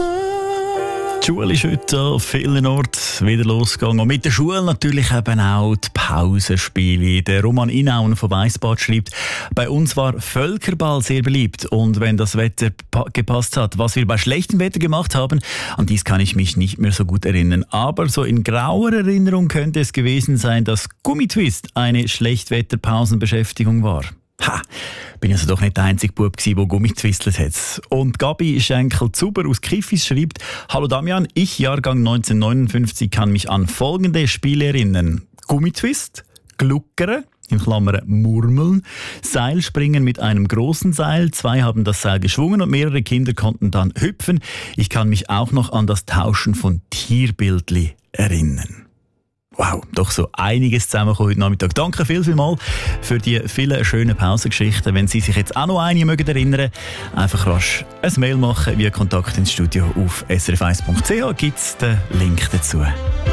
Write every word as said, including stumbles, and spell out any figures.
Die Schule ist heute an vielen Orten wieder losgegangen. Und mit der Schule natürlich eben auch die Pausenspiele. Der Roman Inauen von Weissbad schreibt, bei uns war Völkerball sehr beliebt. Und wenn das Wetter gepasst hat, was wir bei schlechtem Wetter gemacht haben, an dies kann ich mich nicht mehr so gut erinnern. Aber so in grauer Erinnerung könnte es gewesen sein, dass Gummitwist eine Schlechtwetterpausenbeschäftigung war. Ha, bin also doch nicht der einzige Bub gsi, der Gummitwistelt hat. Und Gabi Schenkel-Zuber aus Kiffis schreibt, hallo Damian, ich Jahrgang neunzehnhundertneunundfünfzig kann mich an folgende Spiele erinnern. Gummitwist, Gluckere, in Klammern Murmeln, Seilspringen mit einem großen Seil, zwei haben das Seil geschwungen und mehrere Kinder konnten dann hüpfen. Ich kann mich auch noch an das Tauschen von Tierbildli erinnern. Wow, doch so einiges zusammengekommen heute Nachmittag. Danke viel, viel mal für die vielen schönen Pausengeschichten. Wenn Sie sich jetzt auch noch eine mögen erinnern, einfach rasch ein Mail machen via Kontakt ins Studio auf s r f eins punkt c h gibt es den Link dazu.